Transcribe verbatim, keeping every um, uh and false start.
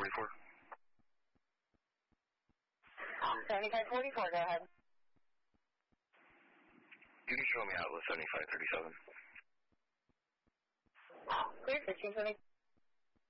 forty-four. seventy-five forty-four, go ahead. You can show me out with seventy-five thirty-seven. Clear, fifteen twenty.